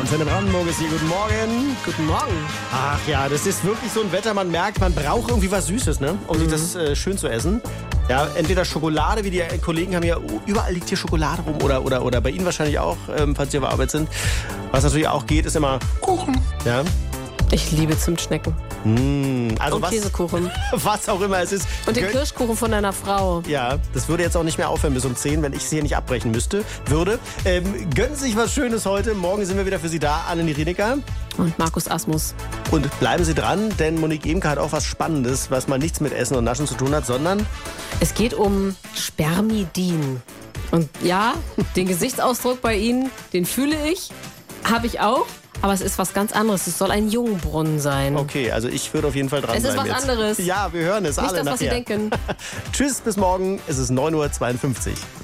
Antenne Brandenburg ist hier. Guten Morgen. Guten Morgen. Ach ja, das ist wirklich so ein Wetter, man merkt, man braucht irgendwie was Süßes, ne? Um sich das schön zu essen. Ja, entweder Schokolade, wie die Kollegen haben ja, überall liegt hier Schokolade rum oder bei Ihnen wahrscheinlich auch, falls Sie auf Arbeit sind. Was natürlich auch geht, ist immer Kuchen. Ja. Ich liebe Zimtschnecken. Also und Käsekuchen. Was auch immer es ist. Und den Kirschkuchen von deiner Frau. Ja, das würde jetzt auch nicht mehr aufhören bis um 10, wenn ich es hier nicht abbrechen würde. Gönnen Sie sich was Schönes heute. Morgen sind wir wieder für Sie da. Anne Rieniker. Und Markus Asmus. Und bleiben Sie dran, denn Monique Emke hat auch was Spannendes, was mal nichts mit Essen und Naschen zu tun hat, sondern... Es geht um Spermidin. Und ja, den Gesichtsausdruck bei Ihnen, den fühle ich, habe ich auch. Aber es ist was ganz anderes. Es soll ein Jungbrunnen sein. Okay, also ich würde auf jeden Fall dran bleiben. Es ist was anderes. Ja, wir hören es Nicht alle das, was nachher. Sie denken. Tschüss, bis morgen. Es ist 9:52 Uhr.